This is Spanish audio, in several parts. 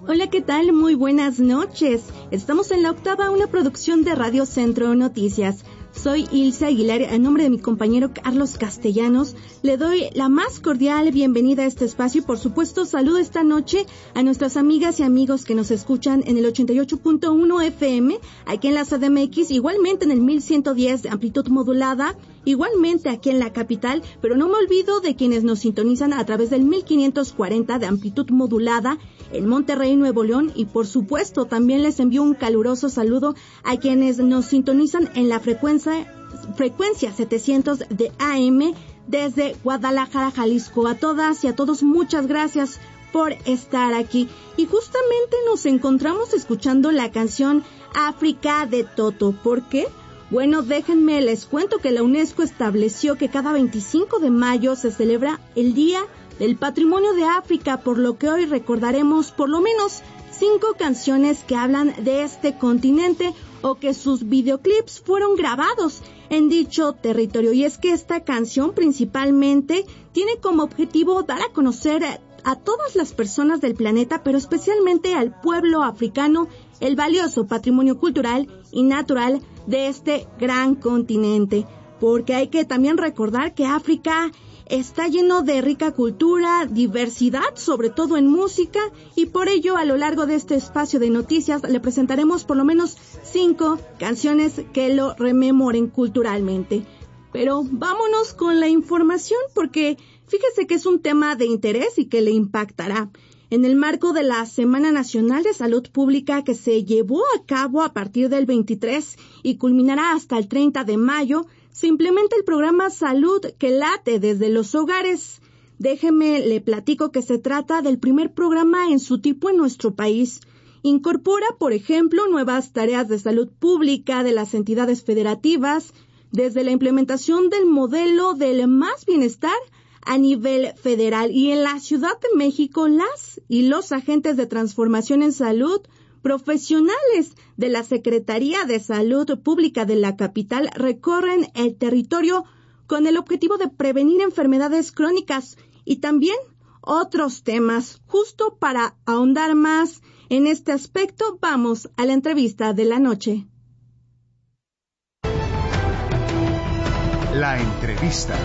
Hola, ¿qué tal? Muy buenas noches. Estamos en La Octava, una producción de Radio Centro Noticias. Soy Ilse Aguilar, en nombre de mi compañero Carlos Castellanos, le doy la más cordial bienvenida a este espacio y por supuesto saludo esta noche a nuestras amigas y amigos que nos escuchan en el 88.1 FM, aquí en la CDMX, igualmente en el 1110 de amplitud modulada, igualmente aquí en la capital, pero no me olvido de quienes nos sintonizan a través del 1540 de amplitud modulada en Monterrey, Nuevo León, y por supuesto también les envío un caluroso saludo a quienes nos sintonizan en la frecuencia 700 de AM desde Guadalajara, Jalisco. A todas y a todos, muchas gracias por estar aquí. Y justamente nos encontramos escuchando la canción África de Toto. ¿Por qué? Bueno, déjenme les cuento que la UNESCO estableció que cada 25 de mayo se celebra el Día del Patrimonio de África, por lo que hoy recordaremos por lo menos 5 canciones que hablan de este continente o que sus videoclips fueron grabados en dicho territorio. Y es que esta canción principalmente tiene como objetivo dar a conocer a todas las personas del planeta, pero especialmente al pueblo africano, el valioso patrimonio cultural y natural de este gran continente. Porque hay que también recordar que África está lleno de rica cultura, diversidad, sobre todo en música, y por ello a lo largo de este espacio de noticias le presentaremos por lo menos 5 canciones que lo rememoren culturalmente. Pero vámonos con la información porque fíjese que es un tema de interés y que le impactará. En el marco de la Semana Nacional de Salud Pública que se llevó a cabo a partir del 23 y culminará hasta el 30 de mayo, se implementa el programa Salud que late desde los hogares. Déjeme le platico que se trata del primer programa en su tipo en nuestro país. Incorpora, por ejemplo, nuevas tareas de salud pública de las entidades federativas, desde la implementación del modelo del más bienestar a nivel federal. Y en la Ciudad de México, las y los agentes de transformación en salud, profesionales de la Secretaría de Salud Pública de la capital, recorren el territorio con el objetivo de prevenir enfermedades crónicas y también otros temas. Justo para ahondar más en este aspecto, vamos a la entrevista de la noche. La entrevista.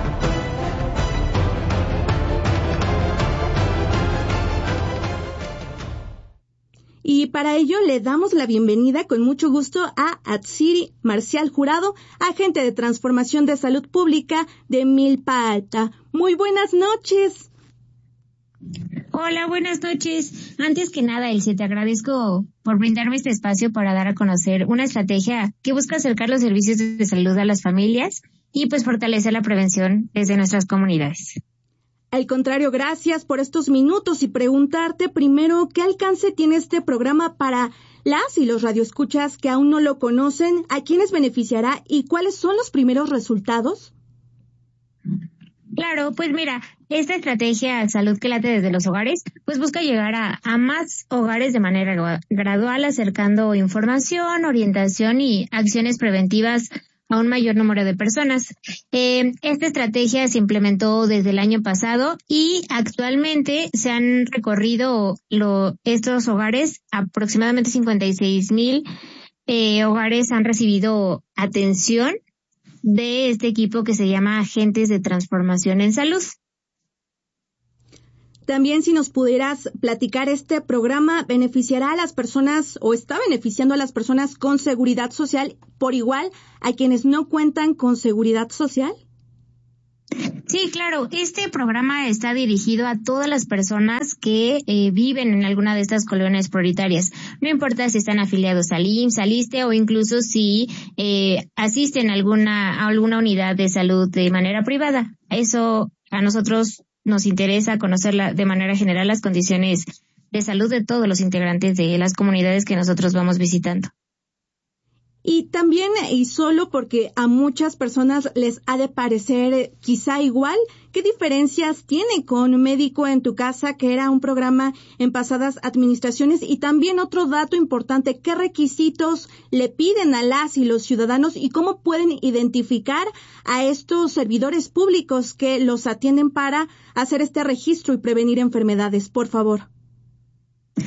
Y para ello le damos la bienvenida con mucho gusto a Atsiri Marcial Jurado, agente de transformación de salud pública de Milpa Alta. Muy buenas noches. Hola, buenas noches. Antes que nada, Elsie, te agradezco por brindarme este espacio para dar a conocer una estrategia que busca acercar los servicios de salud a las familias y pues fortalecer la prevención desde nuestras comunidades. Al contrario, gracias por estos minutos y preguntarte primero qué alcance tiene este programa para las y los radioescuchas que aún no lo conocen, a quiénes beneficiará y cuáles son los primeros resultados. Claro, pues mira, esta estrategia Salud que late desde los hogares, pues busca llegar a más hogares de manera gradual, acercando información, orientación y acciones preventivas a un mayor número de personas. Esta estrategia se implementó desde el año pasado y actualmente se han recorrido estos hogares, aproximadamente 56,000 hogares han recibido atención de este equipo que se llama Agentes de Transformación en Salud. También si nos pudieras platicar, ¿este programa beneficiará a las personas o está beneficiando a las personas con seguridad social por igual a quienes no cuentan con seguridad social? Sí, claro. Este programa está dirigido a todas las personas que viven en alguna de estas colonias prioritarias. No importa si están afiliados al IMSS, al ISSSTE o incluso si asisten a alguna unidad de salud de manera privada. Eso a nosotros nos interesa conocer de manera general las condiciones de salud de todos los integrantes de las comunidades que nosotros vamos visitando. Y también, y solo porque a muchas personas les ha de parecer quizá igual, ¿qué diferencias tiene con Médico en tu Casa, que era un programa en pasadas administraciones? Y también otro dato importante, ¿qué requisitos le piden a las y los ciudadanos y cómo pueden identificar a estos servidores públicos que los atienden para hacer este registro y prevenir enfermedades? Por favor.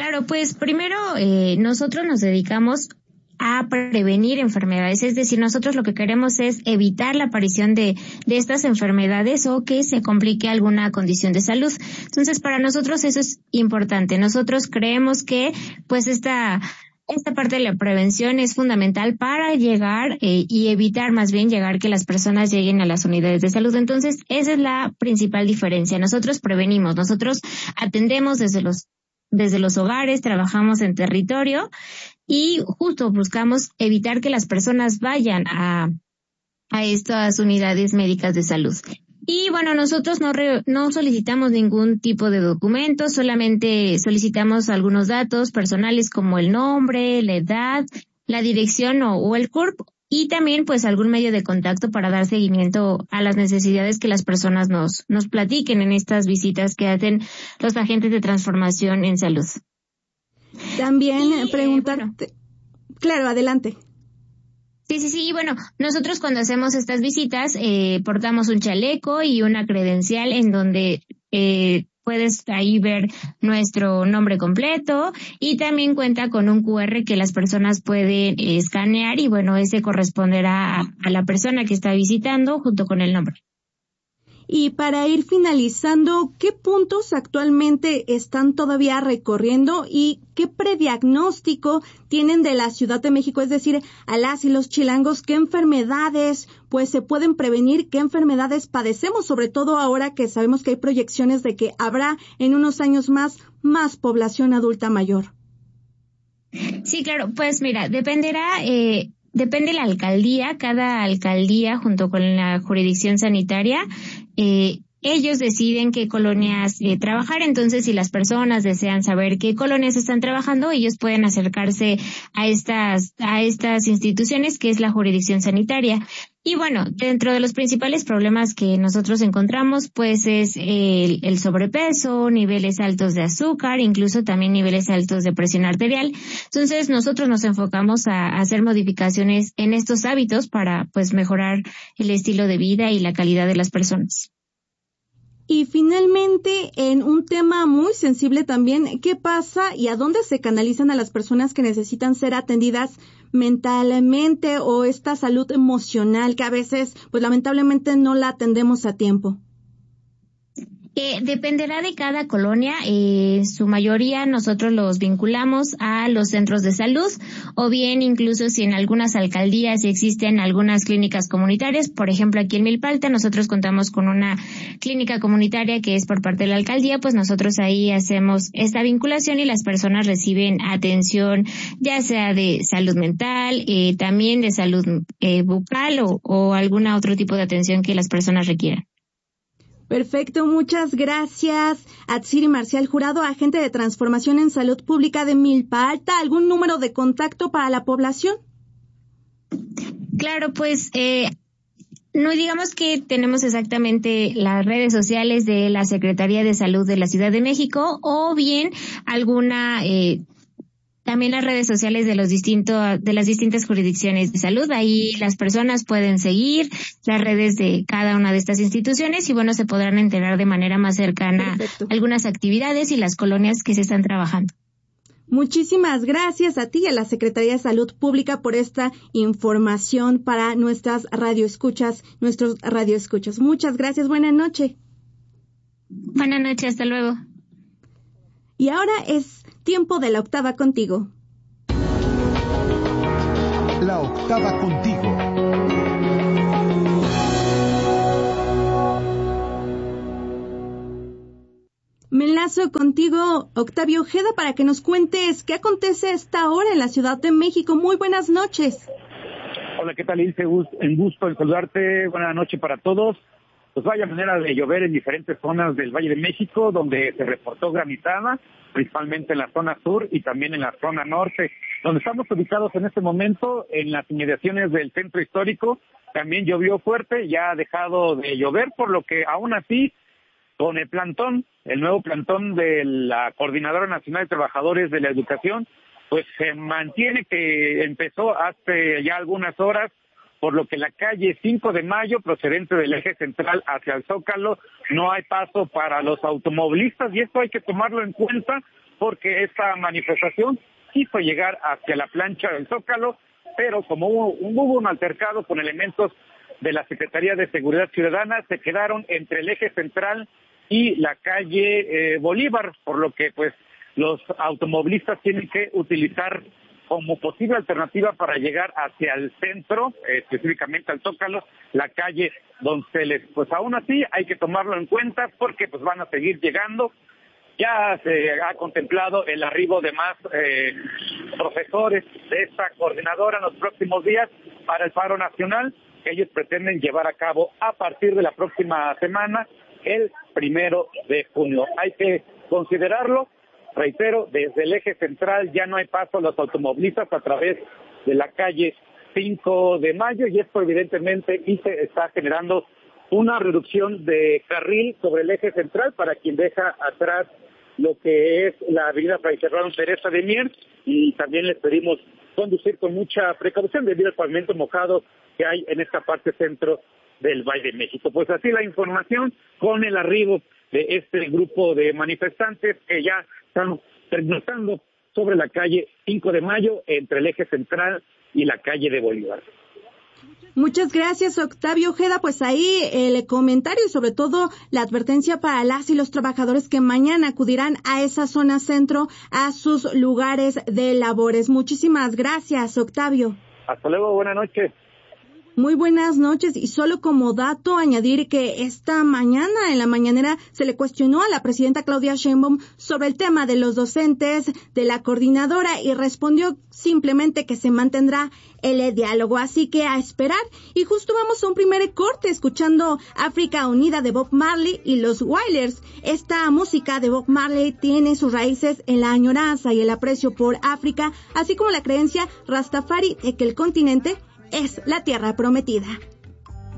Claro, pues primero nosotros nos dedicamos a prevenir enfermedades, es decir, nosotros lo que queremos es evitar la aparición de estas enfermedades o que se complique alguna condición de salud. Entonces, para nosotros eso es importante. Nosotros creemos que pues esta parte de la prevención es fundamental para llegar y evitar más bien llegar que las personas lleguen a las unidades de salud. Entonces, esa es la principal diferencia. Nosotros prevenimos, nosotros atendemos desde los hogares, trabajamos en territorio y justo buscamos evitar que las personas vayan a estas unidades médicas de salud. Y bueno, nosotros no solicitamos ningún tipo de documento, solamente solicitamos algunos datos personales como el nombre, la edad, la dirección o el CURP y también pues algún medio de contacto para dar seguimiento a las necesidades que las personas nos platiquen en estas visitas que hacen los agentes de transformación en salud. También preguntarte. Claro, adelante. Sí. Y bueno, nosotros cuando hacemos estas visitas portamos un chaleco y una credencial en donde puedes ahí ver nuestro nombre completo y también cuenta con un QR que las personas pueden escanear y bueno, ese corresponderá a la persona que está visitando junto con el nombre. Y para ir finalizando, ¿qué puntos actualmente están todavía recorriendo y qué prediagnóstico tienen de la Ciudad de México? Es decir, a las y los chilangos, ¿qué enfermedades pues se pueden prevenir? ¿Qué enfermedades padecemos? Sobre todo ahora que sabemos que hay proyecciones de que habrá en unos años más población adulta mayor. Sí, claro, pues mira, depende la alcaldía, cada alcaldía junto con la jurisdicción sanitaria, ellos deciden qué colonias trabajar. Entonces, si las personas desean saber qué colonias están trabajando, ellos pueden acercarse a estas instituciones que es la jurisdicción sanitaria. Y bueno, dentro de los principales problemas que nosotros encontramos, pues es el sobrepeso, niveles altos de azúcar, incluso también niveles altos de presión arterial. Entonces, nosotros nos enfocamos a hacer modificaciones en estos hábitos para, pues, mejorar el estilo de vida y la calidad de las personas. Y finalmente, en un tema muy sensible también, ¿qué pasa y a dónde se canalizan a las personas que necesitan ser atendidas mentalmente o esta salud emocional que a veces, pues lamentablemente no la atendemos a tiempo? Dependerá de cada colonia. Su mayoría nosotros los vinculamos a los centros de salud o bien incluso si en algunas alcaldías existen algunas clínicas comunitarias. Por ejemplo, aquí en Milpalta nosotros contamos con una clínica comunitaria que es por parte de la alcaldía, pues nosotros ahí hacemos esta vinculación y las personas reciben atención ya sea de salud mental, también de salud bucal o alguna otro tipo de atención que las personas requieran. Perfecto, muchas gracias. Atsiri Marcial Jurado, agente de transformación en salud pública de Milpa Alta. ¿Algún número de contacto para la población? Claro, pues no digamos que tenemos exactamente las redes sociales de la Secretaría de Salud de la Ciudad de México o bien alguna también las redes sociales de las distintas jurisdicciones de salud. Ahí las personas pueden seguir las redes de cada una de estas instituciones y bueno, se podrán enterar de manera más cercana algunas actividades y las colonias que se están trabajando. Muchísimas gracias a ti y a la Secretaría de Salud Pública por esta información para nuestros radioescuchas. Muchas gracias, buenas noches. Buenas noches, hasta luego. Y ahora es tiempo de la octava contigo. La octava contigo. Me enlazo contigo, Octavio Ojeda, para que nos cuentes qué acontece a esta hora en la Ciudad de México. Muy buenas noches. Hola, ¿qué tal, Ilse? Un gusto en saludarte. Buenas noches para todos. Pues vaya manera de llover en diferentes zonas del Valle de México, donde se reportó granizada, principalmente en la zona sur y también en la zona norte, donde estamos ubicados en este momento, en las inmediaciones del centro histórico. También llovió fuerte, ya ha dejado de llover, por lo que aún así, con el plantón, el nuevo plantón de la Coordinadora Nacional de Trabajadores de la Educación, pues se mantiene, que empezó hace ya algunas horas por lo que la calle 5 de Mayo, procedente del eje central hacia el Zócalo, no hay paso para los automovilistas, y esto hay que tomarlo en cuenta porque esta manifestación quiso llegar hacia la plancha del Zócalo, pero como hubo un altercado con elementos de la Secretaría de Seguridad Ciudadana, se quedaron entre el eje central y la calle Bolívar, por lo que pues los automovilistas tienen que utilizar como posible alternativa para llegar hacia el centro, específicamente al Zócalo, la calle Donceles. Pues aún así hay que tomarlo en cuenta porque pues van a seguir llegando. Ya se ha contemplado el arribo de más profesores de esta coordinadora en los próximos días para el paro nacional, que ellos pretenden llevar a cabo a partir de la próxima semana, el 1 de junio. Hay que considerarlo. Reitero, desde el eje central ya no hay paso a los automovilistas a través de la calle 5 de Mayo, y esto evidentemente está generando una reducción de carril sobre el eje central para quien deja atrás lo que es la avenida Fray Serrano Teresa de Mier, y también les pedimos conducir con mucha precaución debido al pavimento mojado que hay en esta parte centro del Valle de México. Pues así la información con el arribo de este grupo de manifestantes que ya están pernoctando sobre la calle 5 de Mayo entre el eje central y la calle de Bolívar. Muchas gracias, Octavio Ojeda. Pues ahí el comentario y sobre todo la advertencia para las y los trabajadores que mañana acudirán a esa zona centro, a sus lugares de labores. Muchísimas gracias, Octavio. Hasta luego, buenas noches. Muy buenas noches, y solo como dato añadir que esta mañana en la mañanera se le cuestionó a la presidenta Claudia Sheinbaum sobre el tema de los docentes de la coordinadora y respondió simplemente que se mantendrá el diálogo, así que a esperar. Y justo vamos a un primer corte escuchando África Unida de Bob Marley y los Wailers. Esta música de Bob Marley tiene sus raíces en la añoranza y el aprecio por África, así como la creencia Rastafari de que el continente es la tierra prometida.